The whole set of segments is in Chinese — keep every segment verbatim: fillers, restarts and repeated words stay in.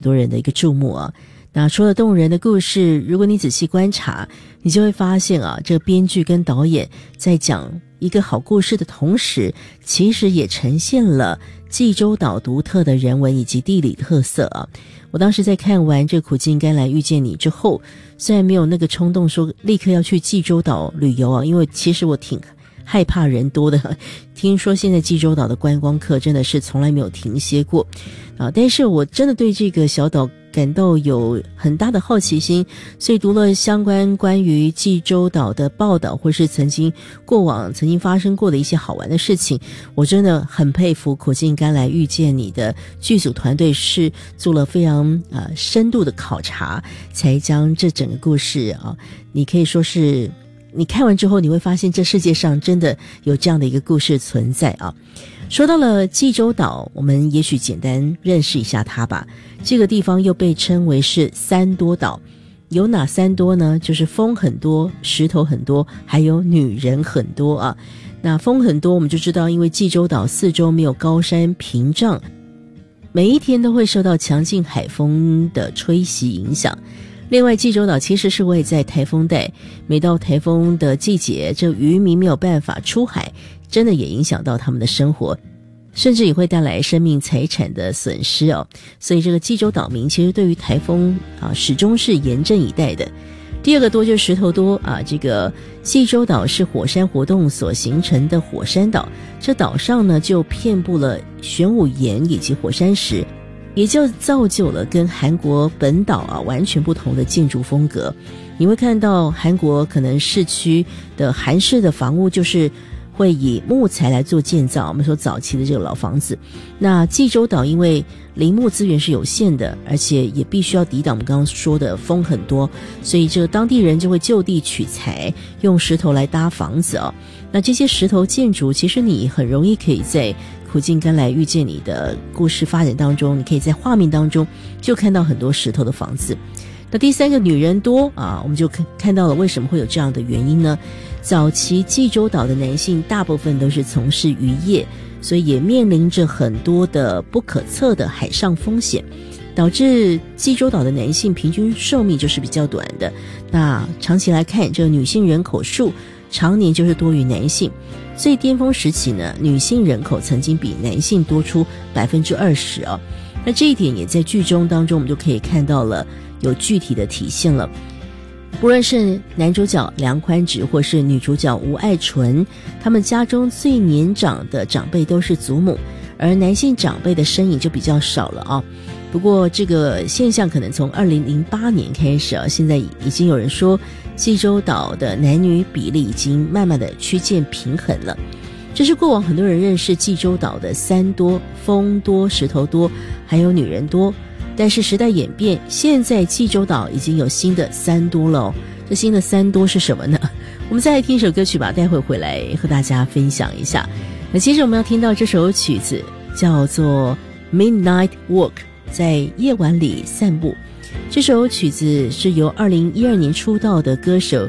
多人的一个注目啊。那除了动人的故事，如果你仔细观察，你就会发现啊，这个编剧跟导演在讲一个好故事的同时，其实也呈现了济州岛独特的人文以及地理特色啊。我当时在看完这苦尽甘来遇见你之后，虽然没有那个冲动说立刻要去济州岛旅游啊，因为其实我挺害怕人多的，听说现在济州岛的观光客真的是从来没有停歇过啊！但是我真的对这个小岛感到有很大的好奇心，所以读了相关关于济州岛的报道，或是曾经过往曾经发生过的一些好玩的事情，我真的很佩服苦尽甘来遇见你的剧组团队是做了非常呃深度的考察，才将这整个故事啊，你可以说是你看完之后你会发现这世界上真的有这样的一个故事存在啊。说到了济州岛，我们也许简单认识一下它吧。这个地方又被称为是三多岛，有哪三多呢？就是风很多，石头很多，还有女人很多啊。那风很多我们就知道，因为济州岛四周没有高山屏障，每一天都会受到强劲海风的吹袭影响。另外济州岛其实是位在台风带，每到台风的季节，这渔民没有办法出海，真的也影响到他们的生活，甚至也会带来生命财产的损失哦。所以这个济州岛民其实对于台风啊始终是严阵以待的。第二个多就是石头多啊，这个济州岛是火山活动所形成的火山岛，这岛上呢就遍布了玄武岩以及火山石，也就造就了跟韩国本岛啊完全不同的建筑风格。你会看到韩国可能市区的韩式的房屋就是会以木材来做建造，我们说早期的这个老房子。那济州岛因为林木资源是有限的，而且也必须要抵挡我们刚刚说的风很多，所以这个当地人就会就地取材，用石头来搭房子哦。那这些石头建筑其实你很容易可以在苦尽甘来遇见你的故事发展当中，你可以在画面当中就看到很多石头的房子。那第三个女人多啊，我们就看到了为什么会有这样的原因呢？早期济州岛的男性大部分都是从事渔业，所以也面临着很多的不可测的海上风险，导致济州岛的男性平均寿命就是比较短的。那长期来看，这个女性人口数常年就是多于男性，最巅峰时期呢，女性人口曾经比男性多出 百分之二十 啊。那这一点也在剧中当中我们就可以看到了有具体的体现了。不论是男主角梁宽植或是女主角吴爱纯，他们家中最年长的长辈都是祖母，而男性长辈的身影就比较少了啊。不过这个现象可能从二零零八年开始啊，现在已经有人说济州岛的男女比例已经慢慢的趋近平衡了。这是过往很多人认识济州岛的三多，风多、石头多，还有女人多。但是时代演变，现在济州岛已经有新的三多了哦。这新的三多是什么呢？我们再来听一首歌曲吧，待会回来和大家分享一下。那接着我们要听到这首曲子叫做 Midnight Walk， 在夜晚里散步。这首曲子是由二零一二年出道的歌手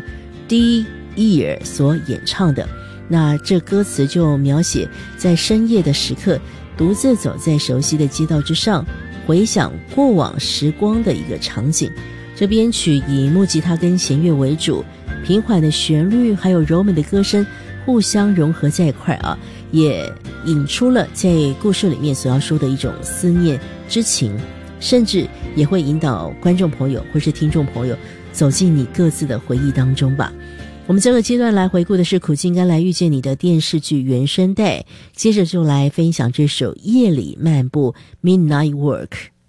D Ear 所演唱的。那这歌词就描写在深夜的时刻，独自走在熟悉的街道之上，回想过往时光的一个场景。这编曲以木吉他跟弦乐为主，平缓的旋律还有柔美的歌声互相融合在一块啊，也引出了在故事里面所要说的一种思念之情，甚至也会引导观众朋友或是听众朋友走进你各自的回忆当中吧。我们这个阶段来回顾的是苦尽甘来遇见你的电视剧原声带，接着就来分享这首夜里漫步 Midnight Walk。